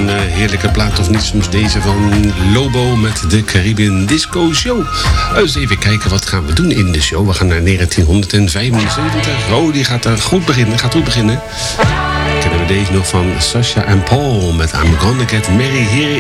een heerlijke plaat of niet. Soms deze van Lobo met de Caribbean Disco Show. Dus even kijken, wat gaan we doen in de show? We gaan naar 1975. Oh, die gaat goed beginnen. Kennen we deze nog van Sasha en Paul met I'm Gonna Get Married Here